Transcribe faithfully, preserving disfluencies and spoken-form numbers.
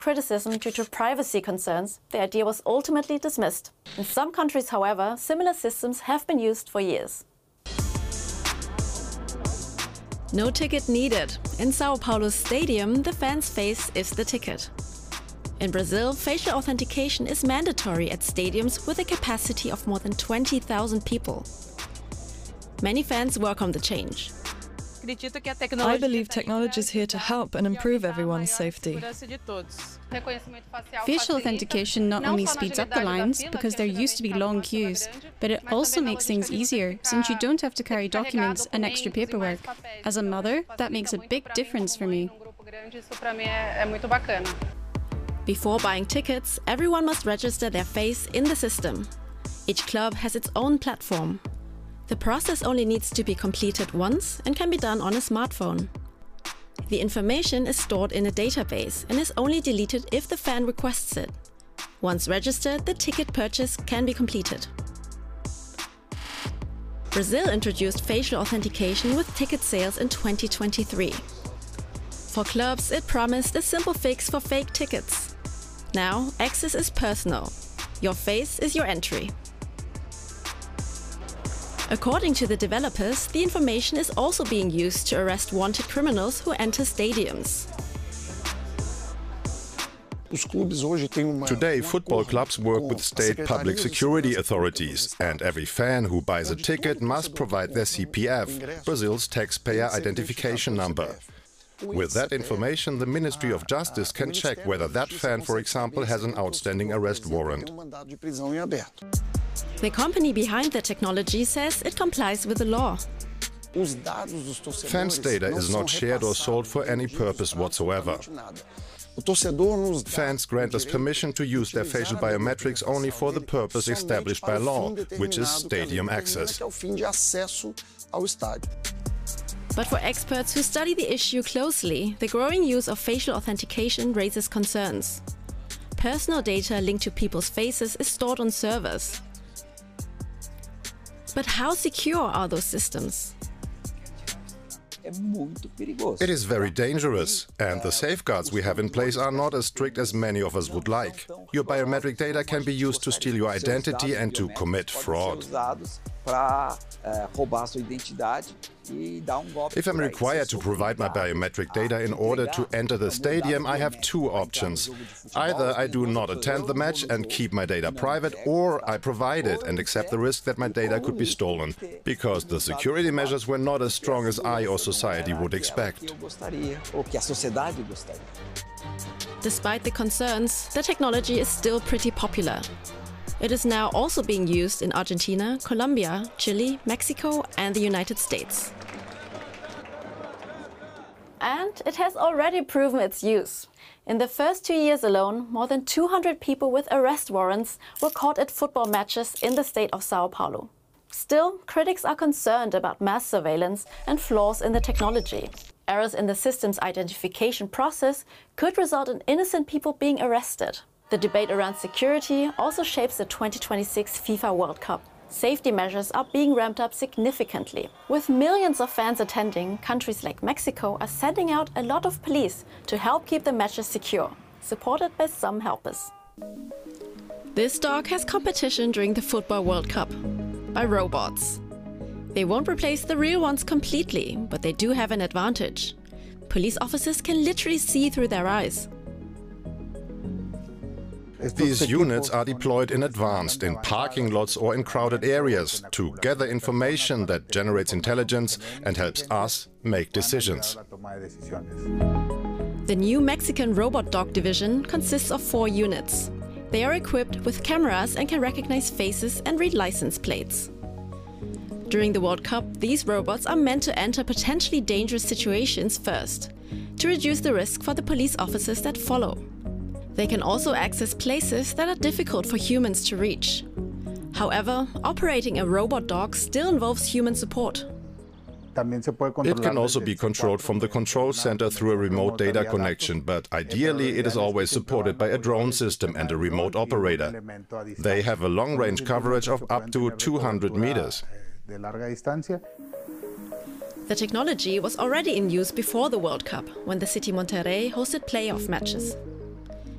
criticism due to privacy concerns, the idea was ultimately dismissed. In some countries, however, similar systems have been used for years. No ticket needed. In Sao Paulo's stadium, the fan's face is the ticket. In Brazil, facial authentication is mandatory at stadiums with a capacity of more than twenty thousand people. Many fans welcome the change. I believe technology is here to help and improve everyone's safety. Facial authentication not only speeds up the lines, because there used to be long queues, but it also makes things easier, since you don't have to carry documents and extra paperwork. As a mother, that makes a big difference for me. Before buying tickets, everyone must register their face in the system. Each club has its own platform. The process only needs to be completed once and can be done on a smartphone. The information is stored in a database and is only deleted if the fan requests it. Once registered, the ticket purchase can be completed. Brazil introduced facial authentication with ticket sales in twenty twenty-three. For clubs, it promised a simple fix for fake tickets. Now, access is personal. Your face is your entry. According to the developers, the information is also being used to arrest wanted criminals who enter stadiums. Today, football clubs work with state public security authorities, and every fan who buys a ticket must provide their C P F, Brazil's taxpayer identification number. With that information, the Ministry of Justice can check whether that fan, for example, has an outstanding arrest warrant. The company behind the technology says it complies with the law. Fans' data is not shared or sold for any purpose whatsoever. Fans grant us permission to use their facial biometrics only for the purpose established by law, which is stadium access. But for experts who study the issue closely, the growing use of facial authentication raises concerns. Personal data linked to people's faces is stored on servers. But how secure are those systems? It is very dangerous, and the safeguards we have in place are not as strict as many of us would like. Your biometric data can be used to steal your identity and to commit fraud. If I'm required to provide my biometric data in order to enter the stadium, I have two options. Either I do not attend the match and keep my data private, or I provide it and accept the risk that my data could be stolen, because the security measures were not as strong as I or society would expect. Despite the concerns, the technology is still pretty popular. It is now also being used in Argentina, Colombia, Chile, Mexico and the United States. And it has already proven its use. In the first two years alone, more than two hundred people with arrest warrants were caught at football matches in the state of Sao Paulo. Still, critics are concerned about mass surveillance and flaws in the technology. Errors in the system's identification process could result in innocent people being arrested. The debate around security also shapes the twenty twenty-six FIFA World Cup. Safety measures are being ramped up significantly. With millions of fans attending, countries like Mexico are sending out a lot of police to help keep the matches secure, supported by some helpers. This dog has competition during the Football World Cup by robots. They won't replace the real ones completely, but they do have an advantage. Police officers can literally see through their eyes. These units are deployed in advance, in parking lots or in crowded areas, to gather information that generates intelligence and helps us make decisions. The new Mexican robot dog division consists of four units. They are equipped with cameras and can recognize faces and read license plates. During the World Cup, these robots are meant to enter potentially dangerous situations first, to reduce the risk for the police officers that follow. They can also access places that are difficult for humans to reach. However, operating a robot dog still involves human support. It can also be controlled from the control center through a remote data connection, but ideally it is always supported by a drone system and a remote operator. They have a long-range coverage of up to two hundred meters. The technology was already in use before the World Cup, when the city Monterrey hosted playoff matches.